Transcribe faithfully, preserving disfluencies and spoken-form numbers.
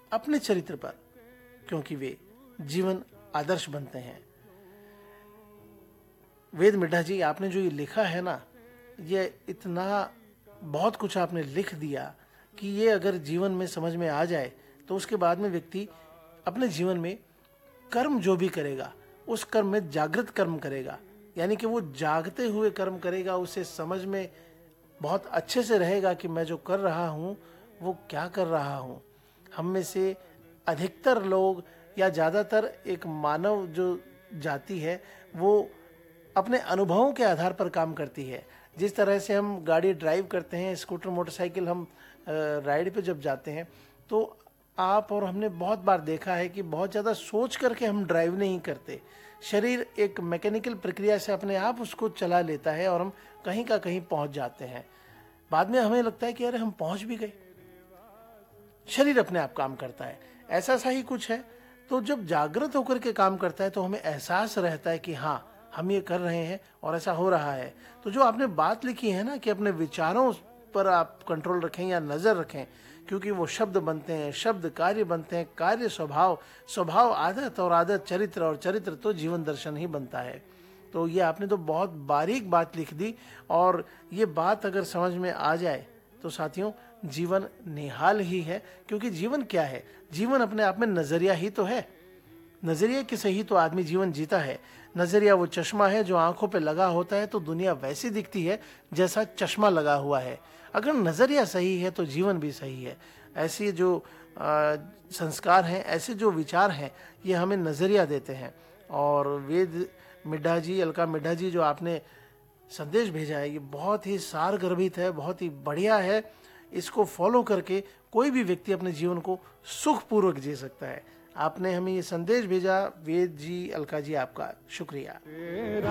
अपने चरित्र पर, क्योंकि वे जीवन आदर्श बनते हैं। वेद मिड्ढा जी, आपने जो ये लिखा है ना, ये इतना बहुत कुछ आपने लिख दिया कि ये अगर जीवन में समझ में आ जाए तो उसके बाद में व्यक्ति अपने जीवन में कर्म जो भी करेगा उस कर्म में जागृत कर्म करेगा, यानी कि वो जागते हुए कर्म करेगा। उसे समझ में बहुत अच्छे से रहेगा कि मैं जो कर रहा हूँ वो क्या कर रहा हूँ। हम में से अधिकतर लोग या ज़्यादातर एक मानव जो जाति है वो अपने अनुभवों के आधार पर काम करती है। जिस तरह से हम गाड़ी ड्राइव करते हैं, स्कूटर मोटरसाइकिल हम राइड पे जब जाते हैं, तो आप और हमने बहुत बार देखा है कि बहुत ज़्यादा सोच करके हम ड्राइव नहीं करते। शरीर एक मैकेनिकल प्रक्रिया से अपने आप उसको चला लेता है और हम कहीं का कहीं पहुंच जाते हैं। बाद में हमें लगता है कि अरे हम पहुंच भी गए। शरीर अपने आप काम करता है, ऐसा सा ही कुछ है। तो जब जागृत होकर के काम करता है तो हमें एहसास रहता है कि हाँ, हम ये कर रहे हैं और ऐसा हो रहा है। तो जो आपने बात लिखी है ना कि अपने विचारों पर आप कंट्रोल रखें या नजर रखें, क्योंकि वो शब्द बनते हैं, शब्द कार्य बनते हैं, कार्य स्वभाव, स्वभाव आदत और आदत चरित्र, और चरित्र तो जीवन दर्शन ही बनता है। तो ये आपने तो बहुत बारीक बात लिख दी, और ये बात अगर समझ में आ जाए तो साथियों जीवन निहाल ही है। क्योंकि जीवन क्या है? जीवन अपने आप में नजरिया ही तो है। नजरिए के सही तो आदमी जीवन जीता है। नजरिया वो चश्मा है जो आंखों पे लगा होता है तो दुनिया वैसी दिखती है जैसा चश्मा लगा हुआ है। अगर नजरिया सही है तो जीवन भी सही है। ऐसे जो आ, संस्कार हैं, ऐसे जो विचार हैं, ये हमें नजरिया देते हैं। और वेद मिड्ढा जी, अलका मिड्ढा जी, जो आपने संदेश भेजा है ये बहुत ही सारगर्भित है, बहुत ही बढ़िया है। इसको फॉलो करके कोई भी व्यक्ति अपने जीवन को सुखपूर्वक जी सकता है। आपने हमें ये संदेश भेजा, वेद जी, अलका जी, आपका शुक्रिया।